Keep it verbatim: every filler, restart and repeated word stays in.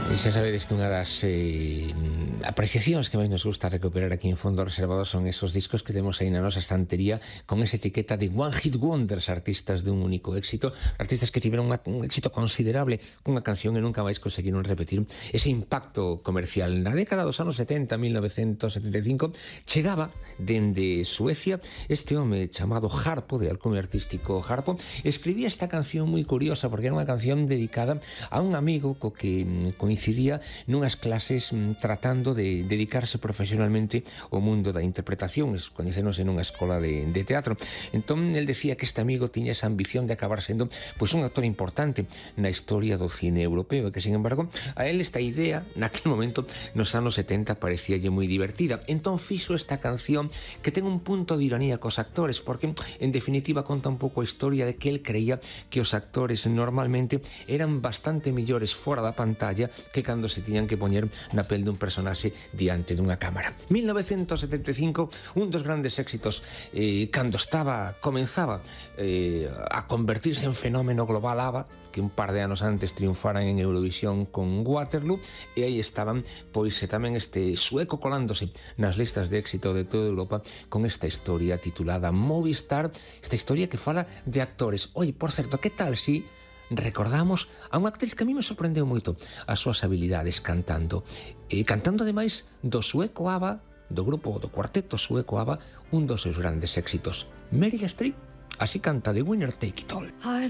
E xa sabedes que unha das eh, apreciacións que máis nos gusta recuperar aquí en Fondo Reservado son esos discos que temos aí na nosa estantería con esa etiqueta de One Hit Wonders, artistas dun único éxito, artistas que tiveron unha, un éxito considerable cunha canción e nunca máis conseguiron repetir ese impacto comercial. Na década dos anos setenta, mil novecentos setenta e cinco, chegaba dende Suecia este home chamado Harpo, de alcune artístico Harpo, escribía esta canción moi curiosa porque era unha canción dedicada a un amigo co que coincidía nunhas clases tratando de dedicarse profesionalmente ao mundo da interpretación, coñecéronse nunha escola de, de teatro. Entón, el decía que este amigo tiña esa ambición de acabar sendo pois un actor importante na historia do cine europeo e que, sin embargo, a él esta idea, naquele momento, nos anos setenta, parecíalle moi divertida. Entón, fixo esta canción que ten un punto de ironía cos actores, porque, en definitiva, conta un pouco a historia de que el creía que os actores normalmente eran bastante millores fora da pantalla que cando se tiñan que poñer na pel dun personaxe diante dunha cámara. mil novecentos setenta e cinco, un dos grandes éxitos eh, cando estaba, comenzaba eh, a convertirse en fenómeno global ABBA, que un par de anos antes triunfaran en Eurovisión con Waterloo, e aí estaban, pois, tamén este sueco colándose nas listas de éxito de toda Europa con esta historia titulada Movistar, esta historia que fala de actores. Oi, por certo, que tal si recordamos a unha actriz que a mí me sorprendeu moito as súas habilidades cantando, e cantando ademais do sueco ABBA, do grupo, do cuarteto sueco ABBA, un dos seus grandes éxitos, Meryl Streep. Así canta The Winner Take It All.